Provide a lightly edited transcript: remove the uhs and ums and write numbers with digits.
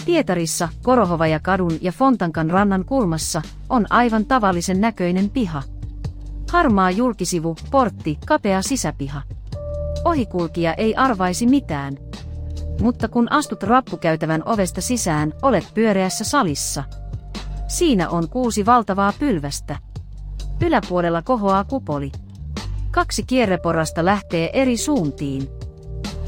Pietarissa, Korohovaja-kadun ja Fontankan rannan kulmassa, on aivan tavallisen näköinen piha. Harmaa julkisivu, portti, kapea sisäpiha. Ohikulkija ei arvaisi mitään. Mutta kun astut rappukäytävän ovesta sisään, olet pyöreässä salissa. Siinä on 6 valtavaa pylvästä. Yläpuolella kohoaa kupoli. 2 kierreporrasta lähtee eri suuntiin.